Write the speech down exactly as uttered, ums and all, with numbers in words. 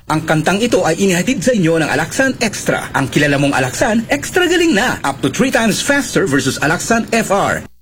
Ang kantang ito ay inihatid sa inyo ng Alaxan Extra. Ang kilala mong Alaxan, extra galing na. Up to three times faster versus Alaxan F R.